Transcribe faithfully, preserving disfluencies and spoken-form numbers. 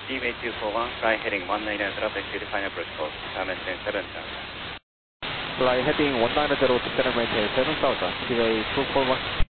Seaway two four one, fly heading one nine zero, taxi to final approach course, time maintain seven thousand. Fly heading one nine zero to final maintain seven thousand, Seaway two four one.